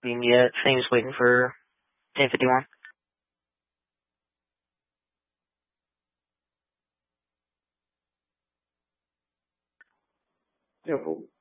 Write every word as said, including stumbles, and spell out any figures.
being yet. Same just waiting for ten fifty-one. Yeah, well,